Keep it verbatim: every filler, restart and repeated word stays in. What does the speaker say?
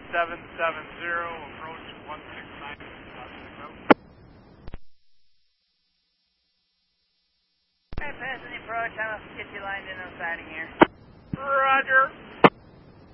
seven seven zero, approach one six nine. Alright, passing the approach. I'll get you lined in on siding here. Roger.